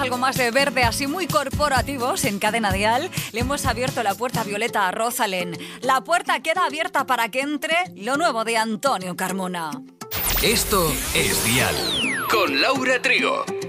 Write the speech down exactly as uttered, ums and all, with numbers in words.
Algo más de verde, así muy corporativos en Cadena Dial. Le hemos abierto la puerta violeta a Rosalén. La puerta queda abierta para que entre lo nuevo de Antonio Carmona. Esto es Dial con Laura Trigo.